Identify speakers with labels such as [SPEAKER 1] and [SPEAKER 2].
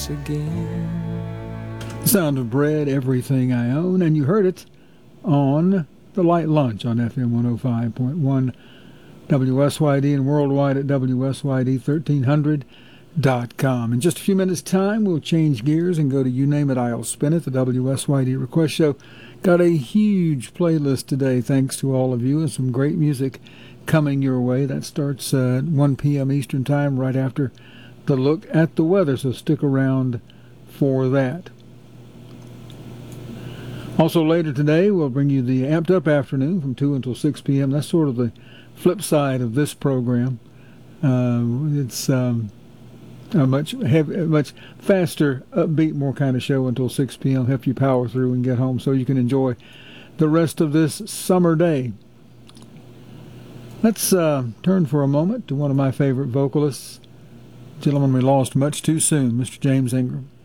[SPEAKER 1] again.
[SPEAKER 2] Sound of Bread, Everything I Own, and you heard it on The Light Lunch on FM 105.1 WSYD and worldwide at WSYD1300.com. In just a few minutes' time, we'll change gears and go to You Name It, I'll Spin It, the WSYD Request Show. Got a huge playlist today, thanks to all of you, and some great music coming your way. That starts at 1 p.m. Eastern Time, right after the look at the weather, so stick around for that. Also later today, we'll bring you the Amped Up Afternoon from 2 until 6 p.m. That's sort of the flip side of this program. It's a much faster, upbeat, more kind of show until 6 p.m. Help you power through and get home so you can enjoy the rest of this summer day. Let's turn for a moment to one of my favorite vocalists, gentleman we lost much too soon, Mr. James Ingram.